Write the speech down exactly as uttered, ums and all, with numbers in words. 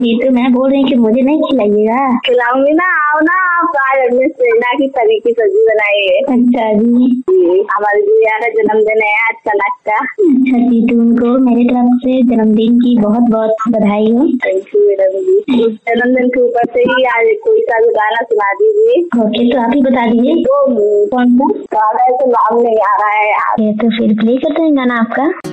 ये तो मैं बोल रही हूँ कि मुझे नहीं खिलाइएगा। खिलाऊंगी ना, आओ ना आप। आज हमने सेना की तरी की सब्जी बनाई है। अच्छा जी, हमारी गुड़िया का जन्मदिन है आज कनक का। अच्छा जी, तो उनको मेरे तरफ से जन्मदिन की बहुत बहुत बधाई हो। थैंक यू मैडम जी। जन्मदिन के ऊपर से ही आज कोई सा भी गाना सुना दीजिए। ओके, तो आप ही बता दीजिए तो कौन सा गाना है, तो नाम नहीं आ रहा है यार। ये तो फिर प्ले करते हैं गाना आपका।